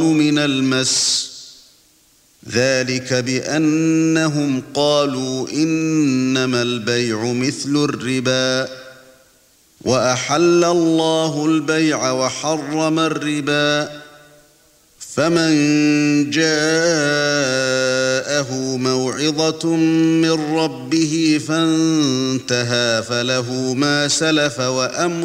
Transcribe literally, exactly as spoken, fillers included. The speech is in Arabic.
من المس ذلك بأنهم قالوا إنما البيع مثل الربا وأحل الله البيع وحرم الربا فمن جاءه موعظة من ربه فانتهى فله ما سلف وأمره